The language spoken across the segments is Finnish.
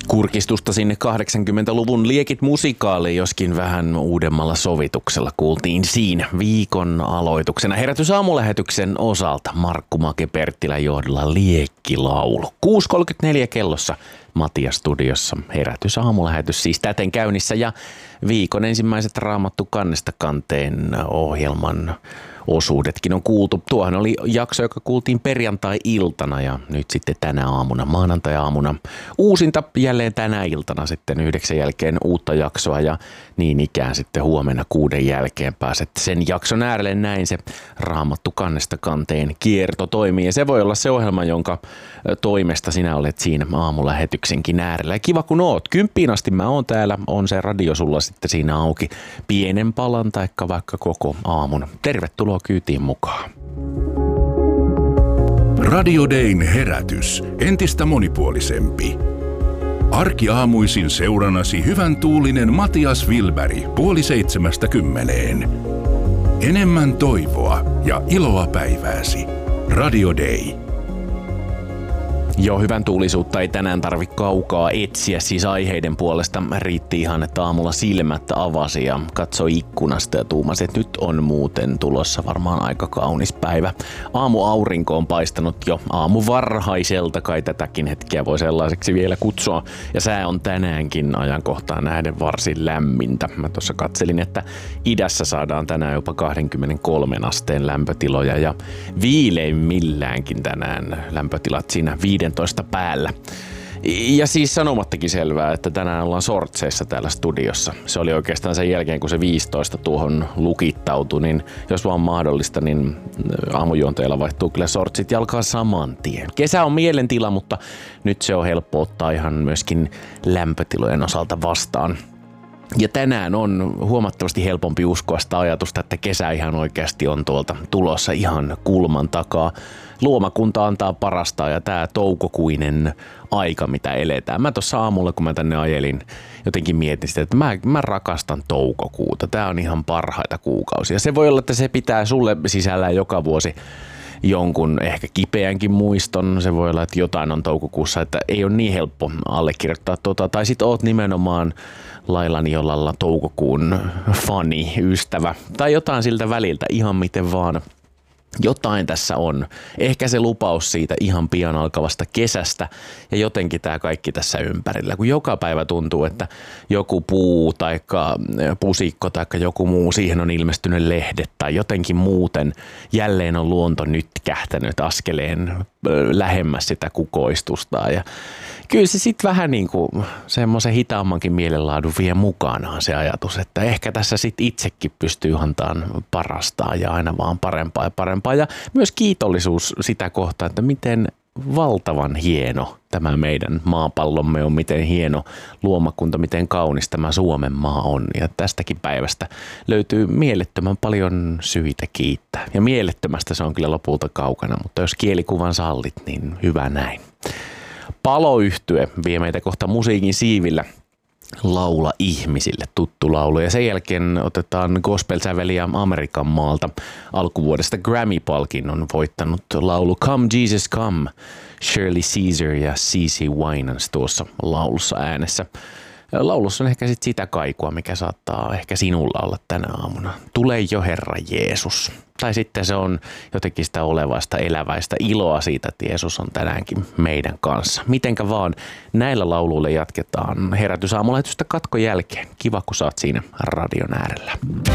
Kurkistusta sinne 80-luvun Liekit musikaaliin, joskin vähän uudemmalla sovituksella kuultiin siinä viikon aloituksena. Herätys aamulähetyksen osalta Markku Make-Perttilän johdolla Liekkilaulu. 6.34 kellossa Matias studiossa. Herätys aamulähetys siis täten käynnissä ja viikon ensimmäiset Raamattu kannesta kanteen ohjelman osuudetkin on kuultu. Tuohan oli jakso, joka kuultiin perjantai-iltana ja nyt sitten tänä aamuna, maanantai-aamuna. Uusinta jälleen tänä iltana sitten 9 jälkeen uutta jaksoa ja niin ikään sitten huomenna 6 jälkeen pääset sen jakson äärelle. Näin se Raamattu kannesta kanteen kierto toimii ja se voi olla se ohjelma, jonka toimesta sinä olet siinä aamulähetyksenkin äärellä. Ja kiva kun oot. 10 asti mä oon täällä, on se radio sulla sitten siinä auki pienen palan taikka vaikka koko aamun. Tervetuloa kyytiin mukaan. Radio Dayn herätys. Entistä monipuolisempi. Arkiaamuisin seurannasi hyvän tuulinen Matias Wilberg 6:30. Enemmän toivoa ja iloa päivääsi. Radio Day. Joo, hyvän tuulisuutta ei tänään tarvitse kaukaa etsiä, siis aiheiden puolesta riitti ihan, että aamulla silmät avasi ja katsoi ikkunasta ja tuumasi, että nyt on muuten tulossa varmaan aika kaunis päivä. Aamuaurinko on paistanut jo aamuvarhaiselta, kai tätäkin hetkeä voi sellaiseksi vielä kutsua. Ja sää on tänäänkin ajankohtaan nähden varsin lämmintä. Mä tuossa katselin, että idässä saadaan tänään jopa 23 asteen lämpötiloja ja viileimmilläänkin tänään lämpötilat siinä 15 päällä. Ja siis sanomattakin selvää, että tänään ollaan sortseissa täällä studiossa. Se oli oikeastaan sen jälkeen, kun se 15 tuohon lukittautui, niin jos vaan mahdollista, niin aamujuonteella vaihtuu kyllä sortsit jalkaan saman tien. Kesä on mielentila, mutta nyt se on helppo ottaa ihan myöskin lämpötilojen osalta vastaan. Ja tänään on huomattavasti helpompi uskoa sitä ajatusta, että kesä ihan oikeasti on tuolta tulossa ihan kulman takaa. Luomakunta antaa parastaan ja tää toukokuinen aika, mitä eletään. Mä tuossa aamulla, kun mä tänne ajelin, jotenkin mietin sitä, että mä rakastan toukokuuta. Tää on ihan parhaita kuukausia. Se voi olla, että se pitää sulle sisällään joka vuosi jonkun ehkä kipeänkin muiston. Se voi olla, että jotain on toukokuussa, että ei ole niin helppo allekirjoittaa tai sit oot nimenomaan laillani jollalla toukokuun fani, ystävä tai jotain siltä väliltä, ihan miten vaan. Jotain tässä on. Ehkä se lupaus siitä ihan pian alkavasta kesästä ja jotenkin tämä kaikki tässä ympärillä. Kun joka päivä tuntuu, että joku puu tai pusikko tai joku muu, siihen on ilmestynyt lehdet tai jotenkin muuten jälleen on luonto nyt kähtänyt askeleen lähemmäs sitä kukoistusta. Ja kyllä se sitten vähän niin kuin semmoisen hitaammankin mielenlaadun vie mukanaan se ajatus, että ehkä tässä sitten itsekin pystyy antamaan parastaan ja aina vaan parempaa ja parempaa. Ja myös kiitollisuus sitä kohtaa, että miten valtavan hieno tämä meidän maapallomme on, miten hieno luomakunta, miten kaunis tämä Suomen maa on. Ja tästäkin päivästä löytyy mielettömän paljon syitä kiittää. Ja mielettömästä se on kyllä lopulta kaukana, mutta jos kielikuvan sallit, niin hyvä näin. Paloyhtye vie meitä kohta musiikin siivillä. Laula ihmisille, tuttu laulu. Ja sen jälkeen otetaan gospel-säveliä Amerikan maalta. Alkuvuodesta Grammy-palkinnon voittanut laulu Come Jesus Come. Shirley Caesar ja CeCe Winans tuossa laulussa äänessä. Laulussa on ehkä sitä kaikua, mikä saattaa ehkä sinulla olla tänä aamuna. Tule jo Herra Jeesus. Tai sitten se on jotenkin sitä olevaista, eläväistä iloa siitä, että Jeesus on tänäänkin meidän kanssa. Mitenkä vaan näillä lauluilla jatketaan herätysaamulähetystä katkon jälkeen. Kiva, kun sä oot siinä radion äärellä.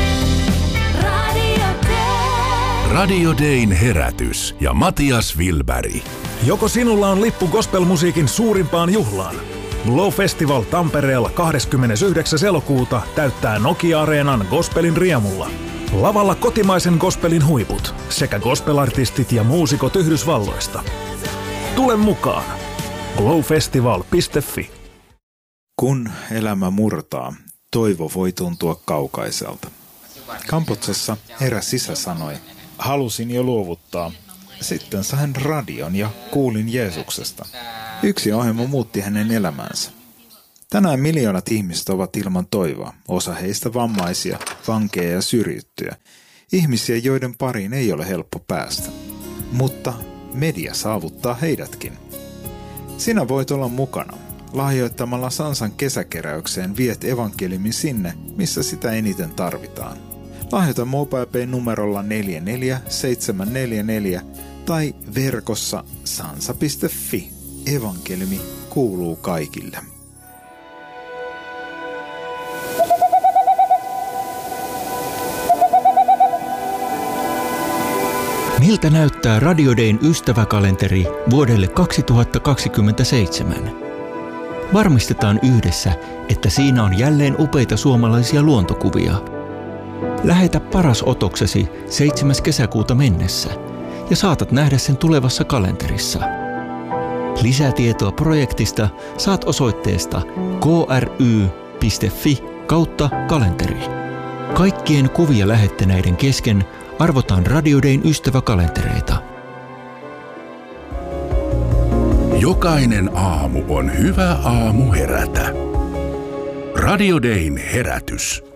Radio Dayn herätys ja Matias Wilberg. Joko sinulla on lippu gospelmusiikin suurimpaan juhlaan? Glow Festival Tampereella 29. elokuuta täyttää Nokia-areenan gospelin riemulla. Lavalla kotimaisen gospelin huiput sekä gospelartistit ja muusikot Yhdysvalloista. Tule mukaan! glowfestival.fi. Kun elämä murtaa, toivo voi tuntua kaukaiselta. Kamputsessa eräs isä sanoi, halusin jo luovuttaa. Sitten sain radion ja kuulin Jeesuksesta. Yksi ohjelma muutti hänen elämänsä. Tänään miljoonat ihmiset ovat ilman toivoa, osa heistä vammaisia, vankeja ja syrjittyjä. Ihmisiä, joiden pariin ei ole helppo päästä. Mutta media saavuttaa heidätkin. Sinä voit olla mukana. Lahjoittamalla Sansan kesäkeräykseen viet evankeliumin sinne, missä sitä eniten tarvitaan. Lahjoita MobilePay numerolla 44744 tai verkossa sansa.fi. Evankeliumi kuuluu kaikille. Miltä näyttää Radio Dayn ystäväkalenteri vuodelle 2027? Varmistetaan yhdessä, että siinä on jälleen upeita suomalaisia luontokuvia. Lähetä paras otoksesi 7. kesäkuuta mennessä ja saatat nähdä sen tulevassa kalenterissa. Lisätietoa projektista saat osoitteesta kry.fi/kalenteri. Kaikkien kuvia lähettäneiden kesken arvotaan Radio Dayn ystäväkalentereita. Jokainen aamu on hyvä aamu herätä. Radio Dayn herätys.